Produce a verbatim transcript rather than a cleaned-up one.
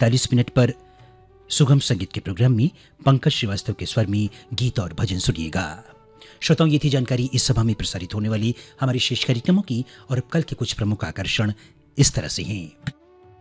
पैंतालीस मिनट पर सुगम संगीत के प्रोग्राम में पंकज श्रीवास्तव के स्वर में गीत और भजन सुनिएगा। श्रोताओं, ये थी जानकारी इस सभा में प्रसारित होने वाली हमारे शेष कार्यक्रमों की। और अब कल के कुछ प्रमुख आकर्षण इस तरह से हैं।